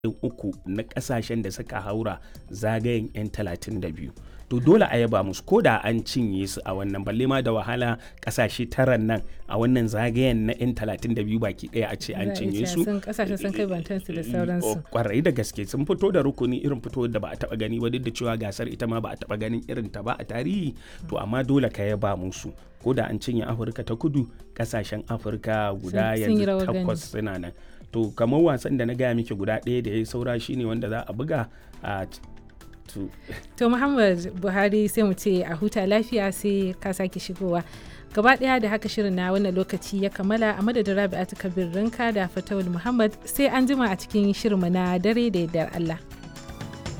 uku na kasashen da suka haura zagayen 'yan 32 to dole a yaba musu ko da an cinye su a wannan balle ma da wahala kasashe taran nan a wannan zagayen na 'yan 32 baki daya a ce an cinye su kasashen sun kai bantansu da sauransu kwarai da gaske sun fito da rukuni irin fito da ba a taba gani ba duk da cewa gasar ita ma ba a taba ganin irin ta ba a tarihi to amma dole ka yaba musu ko da an cinye Afirka ta kudu kasashen Afirka guda yanzu 8 suna nan to kamar wasan da na gaya miki guda ɗaya da ya saura shine wanda za a buga a to Muhammad Buhari sai mu ce a huta lafiya sai ka sake shigowa gaba ɗaya da haka shirin na wannan lokaci ya kammala a madadin Rabi'atu Kabir Rinka da Fatawul Muhammad sai an jima a cikin shirinmu na dare da yardar Allah.